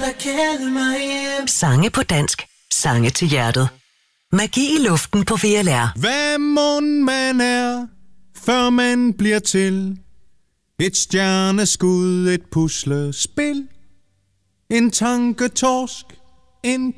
Sange på dansk. Sange til hjertet. Magi i luften på VLR. Hvad mon man er, før man bliver til? Et stjerneskud, et puslespil, en tanketorsk, en